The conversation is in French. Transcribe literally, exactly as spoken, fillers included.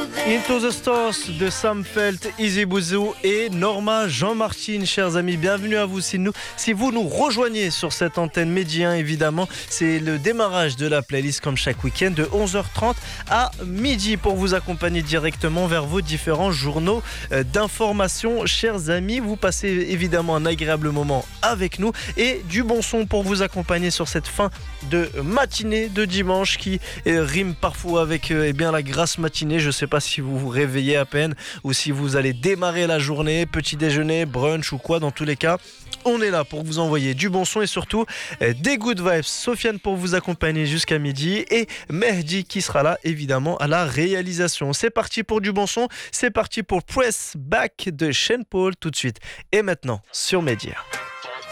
Into the Stars de Sam Felt, Easy Bouzou et Norma Jean-Martin, chers amis, bienvenue à vous. Si, nous, si vous nous rejoignez sur cette antenne Médien, évidemment, c'est le démarrage de la playlist comme chaque week-end de onze heures trente à midi pour vous accompagner directement vers vos différents journaux d'information. Chers amis, vous passez évidemment un agréable moment avec nous et du bon son pour vous accompagner sur cette fin de matinée de dimanche qui rime parfois avec eh bien, la grasse matinée. Je ne sais pas si vous vous réveillez à peine ou si vous allez démarrer la journée, petit déjeuner, brunch ou quoi. Dans tous les cas, on est là pour vous envoyer du bon son et surtout des good vibes. Sofiane pour vous accompagner jusqu'à midi et Mehdi qui sera là évidemment à la réalisation. C'est parti pour du bon son, c'est parti pour Press Back de Sean Paul tout de suite et maintenant sur Média.